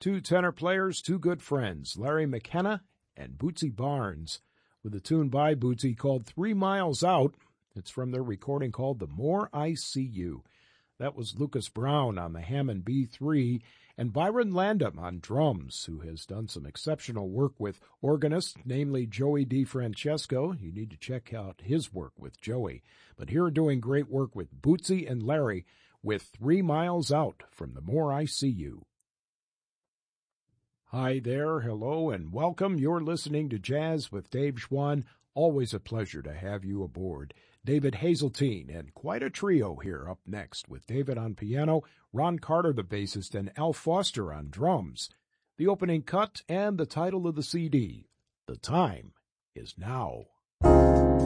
Two tenor players, two good friends, Larry McKenna and Bootsy Barnes, with a tune by Bootsy called 3 Miles Out. It's from their recording called The More I See You. That was Lucas Brown on the Hammond B3 and Byron Landam on drums, who has done some exceptional work with organists, namely Joey DeFrancesco. You need to check out his work with Joey. But here doing great work with Bootsy and Larry with 3 Miles Out from The More I See You. Hi there, hello, and welcome. You're listening to Jazz with Dave Schwann. Always a pleasure to have you aboard. David Hazeltine, and quite a trio here up next with David on piano, Ron Carter the bassist, and Al Foster on drums. The opening cut and the title of the CD, The Time Is Now.